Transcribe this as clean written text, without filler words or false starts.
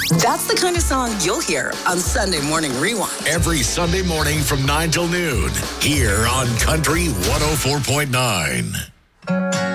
That's the kind of song you'll hear on Sunday Morning Rewind. Every Sunday morning from 9 till noon, here on Country 104.9.